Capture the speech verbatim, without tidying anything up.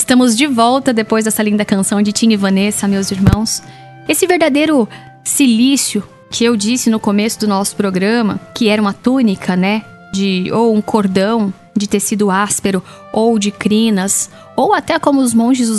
Estamos de volta depois dessa linda canção de Tim e Vanessa, meus irmãos. Esse verdadeiro cilício que eu disse no começo do nosso programa, que era uma túnica, né? De, ou um cordão de tecido áspero, ou de crinas, ou até como os monges